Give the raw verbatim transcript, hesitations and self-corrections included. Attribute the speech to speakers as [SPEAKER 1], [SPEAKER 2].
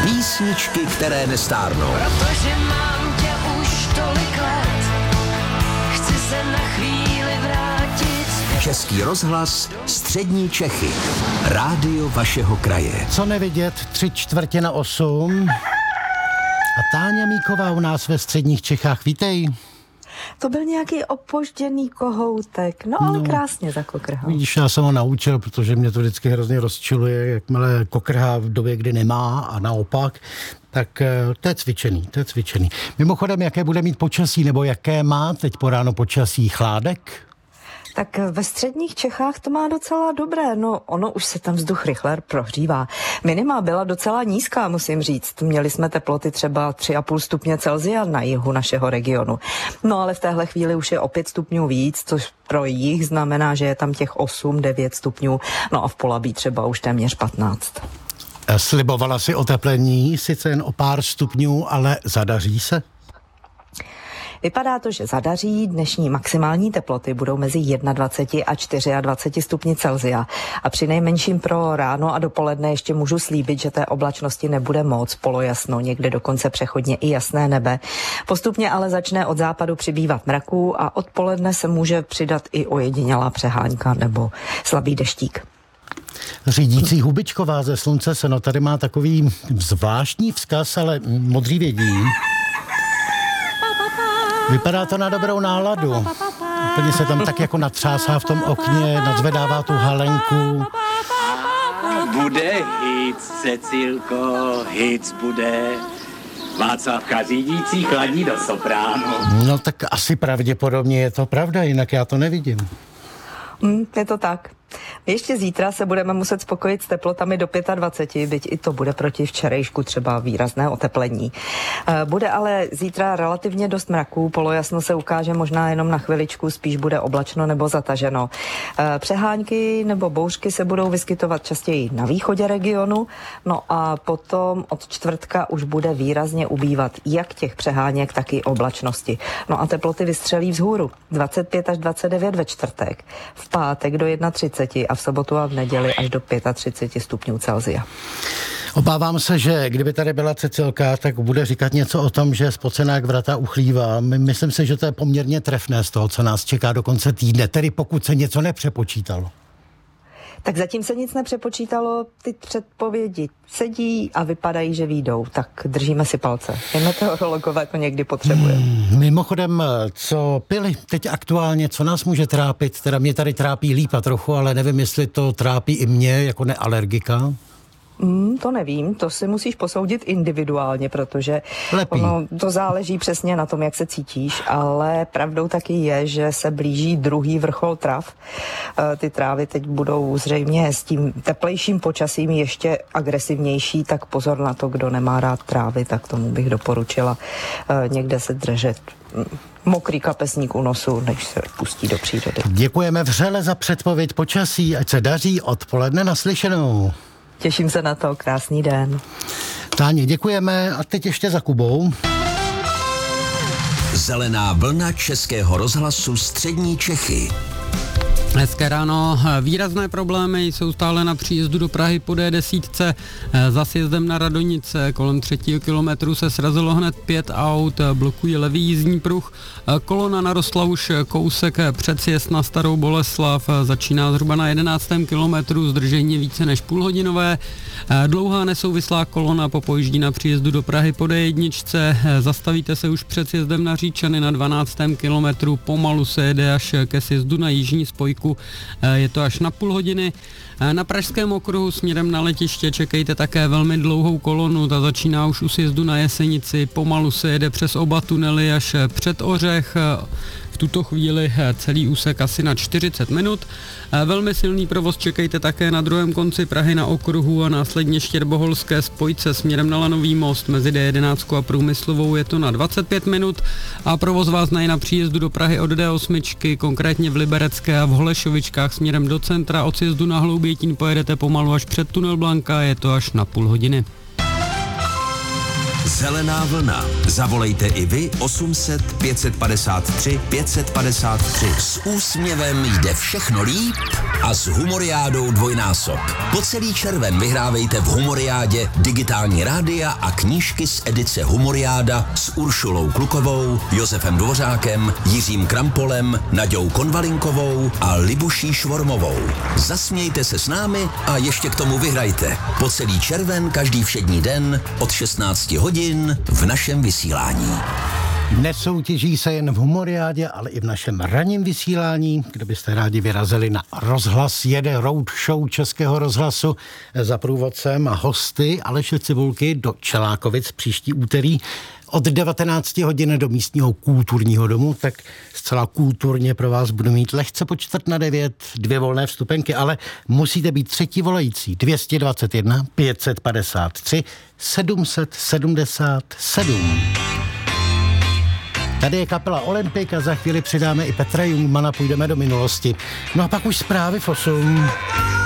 [SPEAKER 1] Písničky, které nestárnou.
[SPEAKER 2] Protože mám tě už tolik let, chci se na chvíli vrátit zpět.
[SPEAKER 1] Český rozhlas, střední Čechy. Rádio vašeho kraje.
[SPEAKER 3] Co nevidět, tři čtvrtě na osm. A Táňa Míková u nás ve středních Čechách. Vítej.
[SPEAKER 4] To byl nějaký opožděný kohoutek, no ale no, krásně zakokrhal.
[SPEAKER 3] Vidíš, já jsem ho naučil, protože mě to vždycky hrozně rozčiluje, jakmile kokrhá v době, kdy nemá a naopak. Tak to je cvičený, to je cvičený. Mimochodem, jaké bude mít počasí, nebo jaké má teď po ráno počasí? Chládek?
[SPEAKER 4] Tak ve středních Čechách to má docela dobré, no ono už se tam vzduch rychle prohřívá. Minima byla docela nízká, musím říct. Měli jsme teploty třeba tři a půl stupně Celsia na jihu našeho regionu. No ale v téhle chvíli už je o pět stupňů víc, což pro jich znamená, že je tam těch osm devět stupňů, no a v Polabí třeba už téměř patnáct.
[SPEAKER 3] Slibovala si oteplení, sice jen o pár stupňů, ale zadaří se?
[SPEAKER 4] Vypadá to, že zadaří. Dnešní maximální teploty budou mezi dvacet jedna a dvacet čtyři stupni Celsia. A při nejmenším pro ráno a dopoledne ještě můžu slíbit, že té oblačnosti nebude moc, polojasno, někde dokonce přechodně i jasné nebe. Postupně ale začne od západu přibývat mraků a odpoledne se může přidat i ojedinělá přehánka nebo slabý deštík.
[SPEAKER 3] Řídící Hubičková ze Slunce se, no tady má takový zvláštní vzkaz, ale modří vědí. Vypadá to na dobrou náladu. Úplně se tam tak jako natřásá v tom okně, nadzvedává tu halenku.
[SPEAKER 5] Bude hic, Cecilko, hic bude. Václavka řídící chladí do sopránu.
[SPEAKER 3] No tak asi pravděpodobně je to pravda, jinak já to nevidím.
[SPEAKER 4] Mm, je to tak. Ještě zítra se budeme muset spokojit s teplotami do dvacet pět, byť i to bude proti včerejšku třeba výrazné oteplení. Bude ale zítra relativně dost mraků, polojasno se ukáže možná jenom na chviličku, spíš bude oblačno nebo zataženo. Přehánky nebo bouřky se budou vyskytovat častěji na východě regionu, no a potom od čtvrtka už bude výrazně ubývat jak těch přeháněk, tak i oblačnosti. No a teploty vystřelí vzhůru. dvacet pět až dvacet devět ve čtvrtek, v pátek do třicet jedna a v sobotu a v neděli až do třicet pět stupňů Celsia.
[SPEAKER 3] Obávám se, že kdyby tady byla Cecilka, tak bude říkat něco o tom, že spocená jak vrata uchlívá. Myslím si, že to je poměrně trefné z toho, co nás čeká do konce týdne, tedy pokud se něco nepřepočítalo.
[SPEAKER 4] Tak zatím se nic nepřepočítalo, ty předpovědi sedí a vypadají, že výjdou, tak držíme si palce. My meteorologové to někdy potřebujeme.
[SPEAKER 3] Hmm, mimochodem, co pili teď aktuálně, co nás může trápit, teda mě tady trápí lípa trochu, ale nevím, jestli to trápí i mě jako nealergika.
[SPEAKER 4] Mm, to nevím, to si musíš posoudit individuálně, protože ono, to záleží přesně na tom, jak se cítíš, ale pravdou taky je, že se blíží druhý vrchol trav. E, ty trávy teď budou zřejmě s tím teplejším počasím ještě agresivnější, tak pozor na to, kdo nemá rád trávy, tak tomu bych doporučila e, někde se držet mokrý kapesník u nosu, než se pustí do přírody.
[SPEAKER 3] Děkujeme vřele za předpověď počasí, ať se daří, odpoledne naslyšenou.
[SPEAKER 4] Těším se na to, krásný den.
[SPEAKER 3] Táně, děkujeme a teď ještě za Kubou.
[SPEAKER 1] Zelená vlna Českého rozhlasu střední Čechy.
[SPEAKER 6] Hezké ráno. Výrazné problémy jsou stále na příjezdu do Prahy po D deset. Za sjezdem na Radonice kolem třetího kilometru se srazilo hned pět aut, blokují levý jízdní pruh. Kolona narostla už kousek před sjezd na Starou Boleslav. Začíná zhruba na jedenáctém kilometru, zdržení více než půlhodinové. Dlouhá nesouvislá kolona popojíždí na příjezdu do Prahy po D jedna. Zastavíte se už před sjezdem na Říčany na dvanáctém kilometru. Pomalu se jede až ke sjezdu na jižní spojku. Je to až na půl hodiny. Na Pražském okruhu směrem na letiště čekejte také velmi dlouhou kolonu. Ta začíná už u sjezdu na Jesenici. Pomalu se jede přes oba tunely až před Ořech. V tuto chvíli celý úsek asi na čtyřicet minut. Velmi silný provoz čekejte také na druhém konci Prahy na okruhu a následně Štěrboholské spojce směrem na Lanový most mezi D jedenáct a Průmyslovou je to na dvacet pět minut a provoz vás najde na příjezdu do Prahy od D osm, konkrétně v Liberecké a v Holešovičkách směrem do centra. Od sjezdu na Hloubětín pojedete pomalu až před tunel Blanka, je to až na půl hodiny.
[SPEAKER 1] Zelená vlna. Zavolejte i vy osm set pět padesát tři pět padesát tři. S úsměvem jde všechno líp a s Humoriádou dvojnásob. Po celý červen vyhrávejte v Humoriádě digitální rádia a knížky z edice Humoriáda s Uršulou Klukovou, Josefem Dvořákem, Jiřím Krampolem, Naďou Konvalinkovou a Libuší Švormovou. Zasmějte se s námi a ještě k tomu vyhrajte. Po celý červen každý všední den od šestnáct hodin v našem vysílání.
[SPEAKER 3] Nesoutěží se jen v Humoriádě, ale i v našem ranním vysílání, kde byste rádi vyrazili na rozhlas. Jede road show Českého rozhlasu za průvodcem a hosty Aleše Cibulky do Čelákovic příští úterý od devatenácti hodin do místního kulturního domu, tak zcela kulturně pro vás budu mít lehce po čtvrt na devět dvě volné vstupenky, ale musíte být třetí volající dva dva jedna pět padesát tři sedm set sedmdesát sedm. Tady je kapela Olympik a za chvíli přidáme i Petra Jungmana, půjdeme do minulosti. No a pak už zprávy v osm.